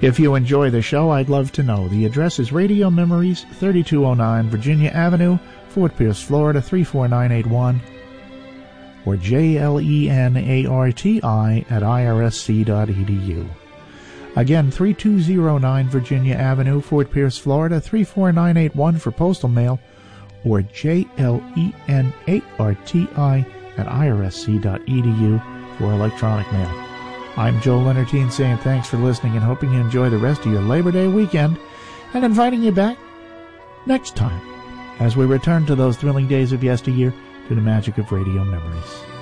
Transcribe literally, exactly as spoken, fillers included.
If you enjoy the show, I'd love to know. The address is Radio Memories, thirty-two oh nine Virginia Avenue, Fort Pierce, Florida, three four nine eight one, or J L E N A R T I at I R S C dot E D U. Again, thirty-two oh nine Virginia Avenue, Fort Pierce, Florida, three four nine eight one for postal mail, or J L E N A R T I at I R S C dot E D U for electronic mail. I'm Joe Leonardine saying thanks for listening and hoping you enjoy the rest of your Labor Day weekend, and inviting you back next time as we return to those thrilling days of yesteryear to the magic of Radio Memories.